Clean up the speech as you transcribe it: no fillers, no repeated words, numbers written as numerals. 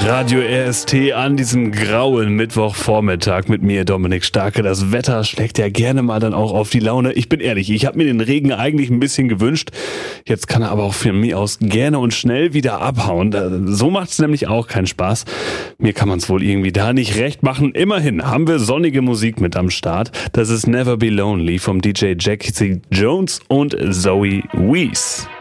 Radio RST an diesem grauen Mittwochvormittag mit mir, Dominik Starke. Das Wetter schlägt ja gerne mal dann auch auf die Laune. Ich bin ehrlich, ich habe mir den Regen eigentlich ein bisschen gewünscht. Jetzt kann er aber auch von mir aus gerne und schnell wieder abhauen. So macht es nämlich auch keinen Spaß. Mir kann man es wohl irgendwie da nicht recht machen. Immerhin haben wir sonnige Musik mit am Start. Das ist Never Be Lonely vom DJ Jack C. Jones und Zoe Wees.